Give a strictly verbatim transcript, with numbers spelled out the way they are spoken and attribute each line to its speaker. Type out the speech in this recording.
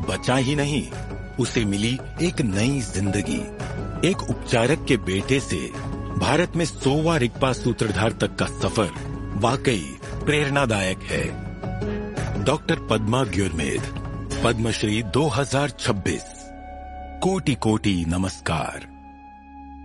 Speaker 1: बचा ही नहीं, उसे मिली एक नई जिंदगी। एक उपचारक के बेटे से भारत में सोवा रिगपा सूत्रधार तक का सफर वाकई प्रेरणादायक है। डॉक्टर पद्मा ग्युरमेद, पद्मश्री दो हज़ार छब्बीस। कोटि कोटि नमस्कार।